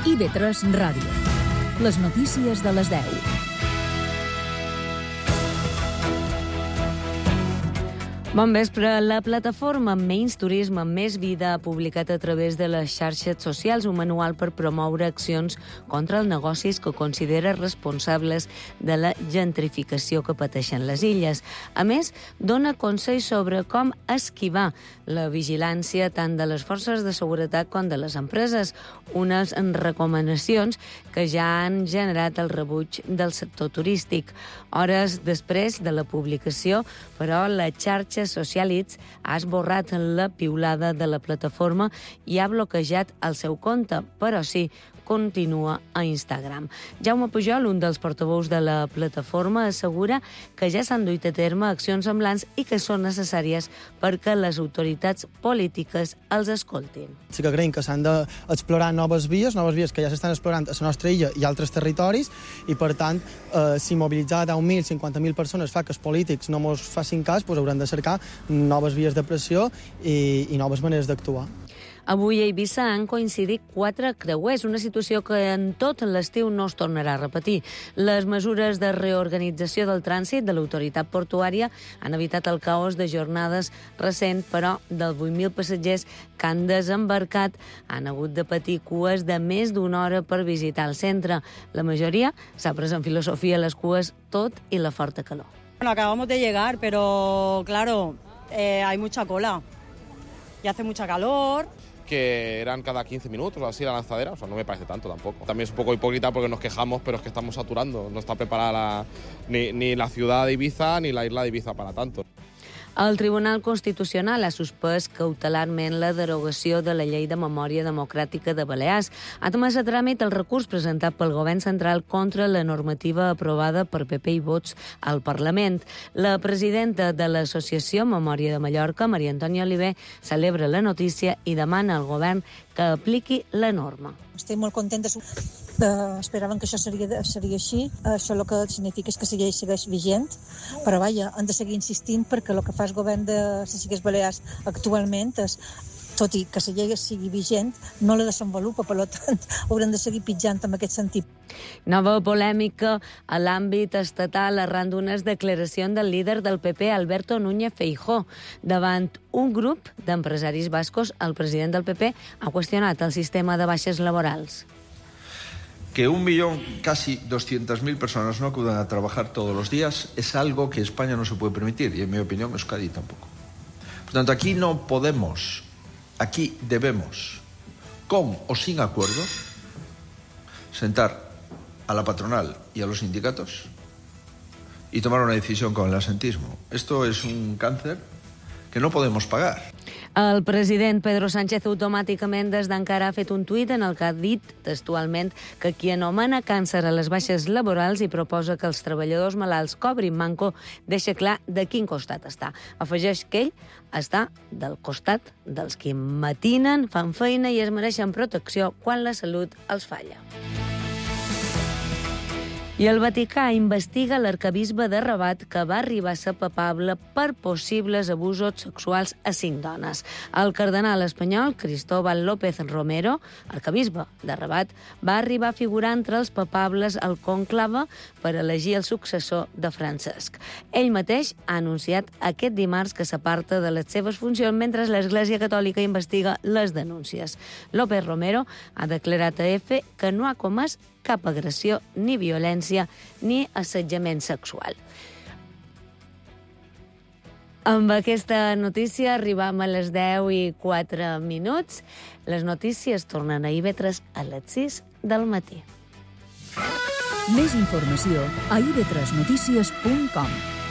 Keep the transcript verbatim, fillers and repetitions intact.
I V tres Ràdio. Les notícies de les deu. Bon vespre. La plataforma Menys Turisme, Més Vida ha publicat a través de les xarxes socials un manual per promoure accions contra els negocis que considera responsables de la gentrificació que pateixen les illes. A més, dona consells sobre com esquivar la vigilància tant de les forces de seguretat com de les empreses, unes recomanacions que ja han generat el rebuig del sector turístic. Hores després de la publicació, però, la xarxa Socialits ha esborrat la piulada de la plataforma i ha bloquejat el seu compte, però sí, continua a Instagram. Jaume Pujol, un dels portaveus de la plataforma, assegura que ja s'han duit a terme accions semblants i que són necessàries perquè les autoritats polítiques els escoltin. Sí que creiem que s'han d'explorar noves vies, noves vies que ja s'estan explorant a la nostra illa i altres territoris, i per tant, eh, si mobilitzar deu mil, cinquanta mil persones fa que els polítics no mos facin cas, doncs haurem de cercar noves vies de pressió i, i noves maneres d'actuar. Avui a Eivissa han coincidit quatre creuers, una situació que en tot l'estiu no es tornarà a repetir. Les mesures de reorganització del trànsit de l'autoritat portuària han evitat el caos de jornades recent, però dels vuit mil passatgers que han desembarcat han hagut de patir cues de més d'una hora per visitar el centre. La majoria s'ha pres en filosofia les cues, tot i la forta calor. Bueno, acabamos de llegar, pero claro, eh, hay mucha cola y hace mucha calor. Que eran cada quince minutos o así la lanzadera, o sea, no me parece tanto tampoco. También es un poco hipócrita porque nos quejamos, pero es que estamos saturando. No está preparada la, ni, ni la ciudad de Ibiza ni la isla de Ibiza para tanto. El Tribunal Constitucional ha suspès cautelarment la derogació de la Llei de Memòria Democràtica de Balears. Ha admès a tràmit el recurs presentat pel Govern Central contra la normativa aprovada per P P i Vots al Parlament. La presidenta de l'Associació Memòria de Mallorca, Maria Antònia Oliver, celebra la notícia i demana al Govern que apliqui la norma. Estic molt contenta. Uh, esperaven que això seria, seria així. Uh, això el que significa és que segueix, segueix vigent, però vaja, han de seguir insistint perquè el que fa el govern de les Illes Balears actualment és, tot i que la llei sigui vigent, no la desenvolupa, per tant, haurem de seguir pitjant en aquest sentit. Nova polèmica a l'àmbit estatal arran d'unes declaracions del líder del P P, Alberto Núñez Feijóo. Davant un grup d'empresaris bascos, el president del P P ha qüestionat el sistema de baixes laborals. Que un millón, casi doscientas mil personas no acudan a trabajar todos los días es algo que España no se puede permitir, y en mi opinión Euskadi tampoco. Por tanto, aquí no podemos, aquí debemos, con o sin acuerdo, sentar a la patronal y a los sindicatos y tomar una decisión con el asentismo. Esto es un cáncer que no podemos pagar. El president Pedro Sánchez automàticament des d'encara ha fet un tuit en el que ha dit textualment que qui anomena càncer a les baixes laborals i proposa que els treballadors malalts cobrin manco deixa clar de quin costat està. Afegeix que ell està del costat dels qui matinen, fan feina i es mereixen protecció quan la salut els falla. I el Vaticà investiga l'arquebisbe de Rabat que va arribar a ser papable per possibles abusos sexuals a cinc dones. El cardenal espanyol Cristóbal López Romero, arquebisbe de Rabat, va arribar a figurar entre els papables al conclave per elegir el successor de Francesc. Ell mateix ha anunciat aquest dimarts que s'aparta de les seves funcions mentre l'Església Catòlica investiga les denúncies. López Romero ha declarat a E F que no ha comès cap agressió, ni violència, ni assetjament sexual. Amb aquesta notícia arribam a les deu i quatre minuts. Les notícies tornen a I V tres a les sis del matí. Més informació a i v tres notícies punt com.